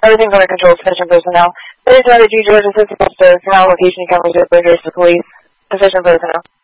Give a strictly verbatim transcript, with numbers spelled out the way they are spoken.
Everything's under control. Sufficient personnel. Please know that G. George Assistant Officer, now location coverage with Burgess, the police. Sufficient personnel.